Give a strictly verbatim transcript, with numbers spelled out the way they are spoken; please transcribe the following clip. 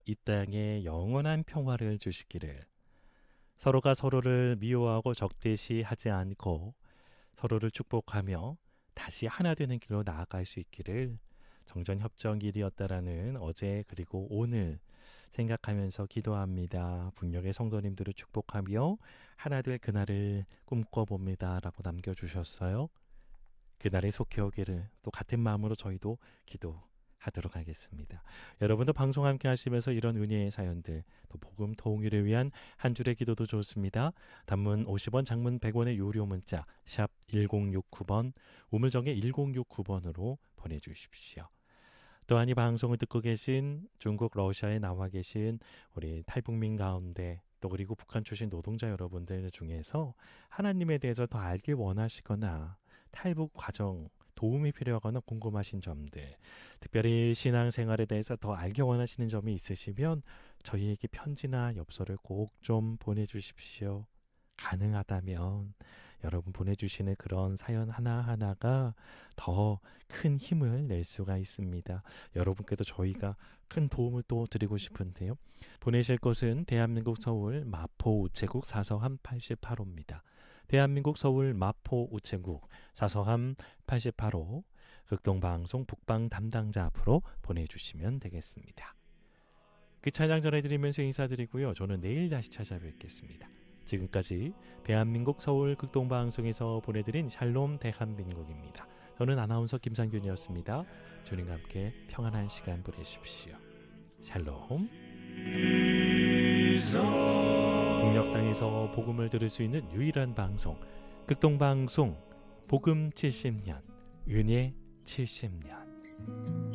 이 땅에 영원한 평화를 주시기를, 서로가 서로를 미워하고 적대시하지 않고 서로를 축복하며 다시 하나 되는 길로 나아갈 수 있기를 정전협정일이었다라는 어제 그리고 오늘 생각하면서 기도합니다. 북녘의 성도님들을 축복하며 하나 될 그날을 꿈꿔봅니다 라고 남겨주셨어요. 그날에 속해 오기를 또 같은 마음으로 저희도 기도하도록 하겠습니다. 여러분도 방송 함께 하시면서 이런 은혜의 사연들, 또 복음 통일을 위한 한 줄의 기도도 좋습니다. 단문 오십 원, 장문 백 원의 유료 문자 샵 일공육구 번, 우물정의 일공육구 번으로 보내주십시오. 또한 이 방송을 듣고 계신 중국, 러시아에 나와 계신 우리 탈북민 가운데, 또 그리고 북한 출신 노동자 여러분들 중에서 하나님에 대해서 더 알길 원하시거나 탈북 과정 도움이 필요하거나 궁금하신 점들, 특별히 신앙생활에 대해서 더 알기 원하시는 점이 있으시면 저희에게 편지나 엽서를 꼭 좀 보내주십시오. 가능하다면 여러분 보내주시는 그런 사연 하나하나가 더 큰 힘을 낼 수가 있습니다. 여러분께도 저희가 큰 도움을 또 드리고 싶은데요. 보내실 곳은 대한민국 서울 마포 우체국 사서함 팔십팔 호입니다. 대한민국 서울 마포 우체국 사서함 팔십팔 호, 극동방송 북방 담당자 앞으로 보내주시면 되겠습니다. 그 찬양 전해드리면서 인사드리고요. 저는 내일 다시 찾아뵙겠습니다. 지금까지 대한민국 서울 극동방송에서 보내드린 샬롬 대한민국입니다. 저는 아나운서 김상균이었습니다. 주님과 함께 평안한 시간 보내십시오. 샬롬. 북녘 땅에서 복음을 들을 수 있는 유일한 방송, 극동방송 복음 칠십 년, 은혜 칠십 년.